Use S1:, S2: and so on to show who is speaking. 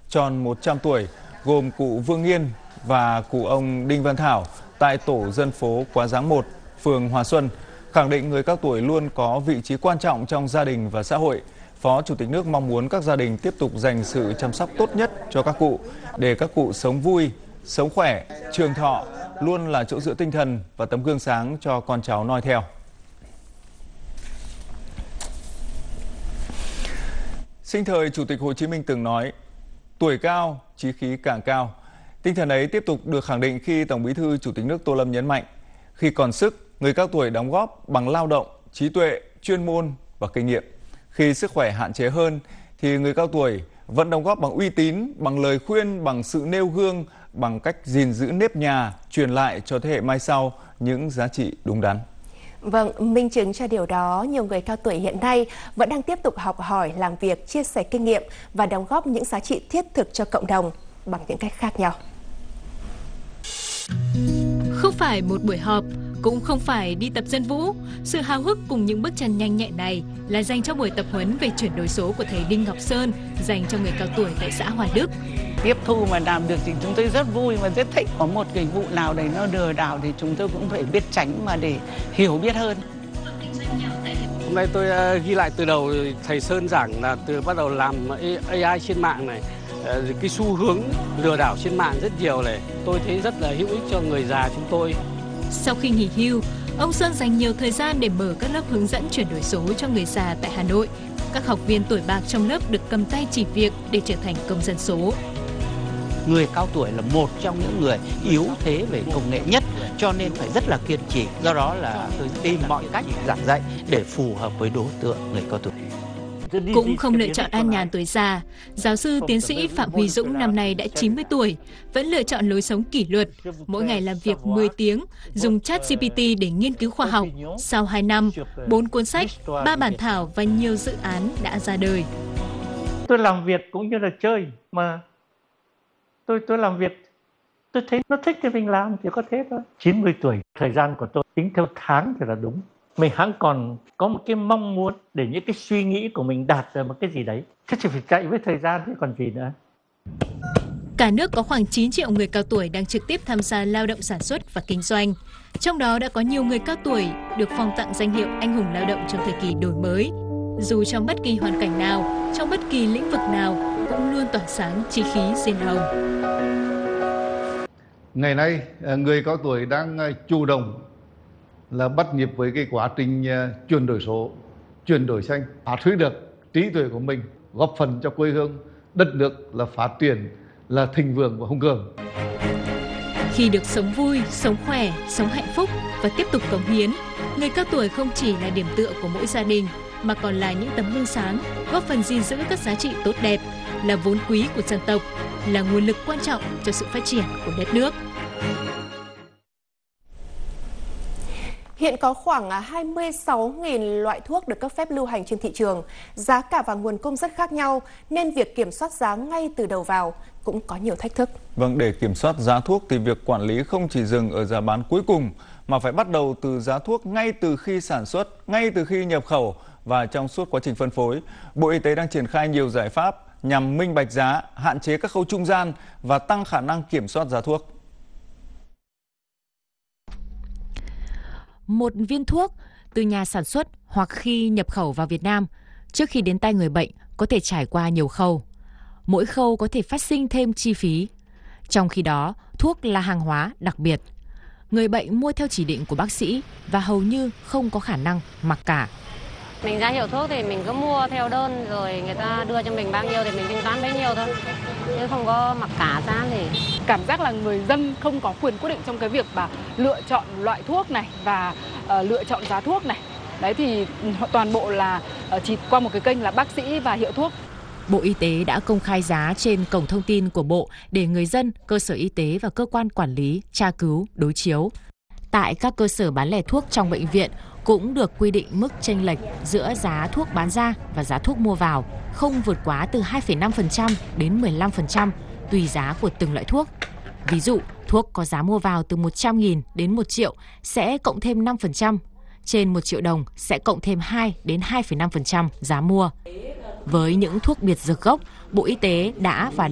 S1: tròn 100 tuổi, gồm cụ Vương Nghiên và cụ ông Đinh Văn Thảo tại tổ dân phố Quá Giáng 1, phường Hòa Xuân, khẳng định người cao tuổi luôn có vị trí quan trọng trong gia đình và xã hội. Phó Chủ tịch nước mong muốn các gia đình tiếp tục dành sự chăm sóc tốt nhất cho các cụ, để các cụ sống vui, sống khỏe, trường thọ, luôn là chỗ dựa tinh thần và tấm gương sáng cho con cháu noi theo. Sinh thời, Chủ tịch Hồ Chí Minh từng nói, tuổi cao, chí khí càng cao. Tinh thần ấy tiếp tục được khẳng định khi Tổng Bí thư Chủ tịch nước Tô Lâm nhấn mạnh, khi còn sức, người cao tuổi đóng góp bằng lao động, trí tuệ, chuyên môn và kinh nghiệm. Khi sức khỏe hạn chế hơn, thì người cao tuổi vẫn đóng góp bằng uy tín, bằng lời khuyên, bằng sự nêu gương, bằng cách gìn giữ nếp nhà, truyền lại cho thế hệ mai sau những giá trị đúng đắn.
S2: Vâng, minh chứng cho điều đó, nhiều người cao tuổi hiện nay vẫn đang tiếp tục học hỏi, làm việc, chia sẻ kinh nghiệm và đóng góp những giá trị thiết thực cho cộng đồng bằng những cách khác nhau.
S3: Không phải một buổi họp, cũng không phải đi tập dân vũ, sự háo hức cùng những bước chân nhanh nhẹn này là dành cho buổi tập huấn về chuyển đổi số của thầy Đinh Ngọc Sơn, dành cho người cao tuổi tại xã Hoài Đức.
S4: Tiếp thu mà làm được thì chúng tôi rất vui và rất thích. Có một cái vụ nào đấy nó lừa đảo thì chúng tôi cũng phải biết tránh mà để hiểu biết hơn.
S5: Hôm nay tôi ghi lại từ đầu thầy Sơn giảng là từ bắt đầu làm AI trên mạng này, cái xu hướng lừa đảo trên mạng rất nhiều này, tôi thấy rất là hữu ích cho người già chúng tôi.
S3: Sau khi nghỉ hưu, ông Sơn dành nhiều thời gian để mở các lớp hướng dẫn chuyển đổi số cho người già tại Hà Nội. Các học viên tuổi bạc trong lớp được cầm tay chỉ việc để trở thành công dân số.
S6: Người cao tuổi là một trong những người yếu thế về công nghệ nhất, cho nên phải rất là kiên trì. Do đó là tôi tìm mọi cách giảng dạy để phù hợp với đối tượng người cao tuổi.
S3: Cũng không lựa chọn an nhàn tuổi già, giáo sư tiến sĩ Phạm Huy Dũng năm nay đã 90 tuổi, vẫn lựa chọn lối sống kỷ luật, mỗi ngày làm việc 10 tiếng, dùng ChatGPT để nghiên cứu khoa học. Sau 2 năm, 4 cuốn sách, 3 bản thảo và nhiều dự án đã ra đời.
S7: Tôi làm việc cũng như là chơi, mà tôi làm việc, tôi thấy nó thích thì mình làm, chỉ có thế thôi. 90 tuổi, thời gian của tôi tính theo tháng thì là đúng. Mình hẵng còn có một cái mong muốn để những cái suy nghĩ của mình đạt được một cái gì đấy. Thế chỉ phải chạy với thời gian chứ còn gì nữa.
S3: Cả nước có khoảng 9 triệu người cao tuổi đang trực tiếp tham gia lao động sản xuất và kinh doanh. Trong đó đã có nhiều người cao tuổi được phong tặng danh hiệu anh hùng lao động trong thời kỳ đổi mới. Dù trong bất kỳ hoàn cảnh nào, trong bất kỳ lĩnh vực nào cũng luôn tỏa sáng chí khí diên hồng.
S8: Ngày nay, người cao tuổi đang chủ động là bắt nhịp với cái quá trình chuyển đổi số, chuyển đổi xanh, phát huy được trí tuệ của mình, góp phần cho quê hương, đất nước là phát triển, là thịnh vượng và hùng cường.
S3: Khi được sống vui, sống khỏe, sống hạnh phúc và tiếp tục cống hiến, người cao tuổi không chỉ là điểm tựa của mỗi gia đình, mà còn là những tấm gương sáng, góp phần gìn giữ các giá trị tốt đẹp, là vốn quý của dân tộc, là nguồn lực quan trọng cho sự phát triển của đất nước.
S2: Hiện có khoảng 26.000 loại thuốc được cấp phép lưu hành trên thị trường. Giá cả và nguồn cung rất khác nhau, nên việc kiểm soát giá ngay từ đầu vào cũng có nhiều thách thức.
S1: Vâng, để kiểm soát giá thuốc thì việc quản lý không chỉ dừng ở giá bán cuối cùng, mà phải bắt đầu từ giá thuốc ngay từ khi sản xuất, ngay từ khi nhập khẩu và trong suốt quá trình phân phối. Bộ Y tế đang triển khai nhiều giải pháp nhằm minh bạch giá, hạn chế các khâu trung gian và tăng khả năng kiểm soát giá thuốc.
S9: Một viên thuốc từ nhà sản xuất hoặc khi nhập khẩu vào Việt Nam, trước khi đến tay người bệnh có thể trải qua nhiều khâu. Mỗi khâu có thể phát sinh thêm chi phí. Trong khi đó, thuốc là hàng hóa đặc biệt. Người bệnh mua theo chỉ định của bác sĩ và hầu như không có khả năng mặc cả.
S10: Mình ra hiệu thuốc thì mình cứ mua theo đơn, rồi người ta đưa cho mình bao nhiêu thì mình thanh toán bấy nhiêu thôi, chứ không có mặc cả giá gì.
S11: Cảm giác là người dân không có quyền quyết định trong cái việc mà lựa chọn loại thuốc này và lựa chọn giá thuốc này. Đấy thì toàn bộ là chỉ qua một cái kênh là bác sĩ và hiệu thuốc.
S9: Bộ Y tế đã công khai giá trên cổng thông tin của Bộ để người dân, cơ sở y tế và cơ quan quản lý tra cứu, đối chiếu. Tại các cơ sở bán lẻ thuốc trong bệnh viện cũng được quy định mức chênh lệch giữa giá thuốc bán ra và giá thuốc mua vào, không vượt quá từ 2,5% đến 15% tùy giá của từng loại thuốc. Ví dụ, thuốc có giá mua vào từ 100.000 đến 1 triệu sẽ cộng thêm 5%, trên 1 triệu đồng sẽ cộng thêm 2 đến 2,5% giá mua. Với những thuốc biệt dược gốc, Bộ Y tế đã và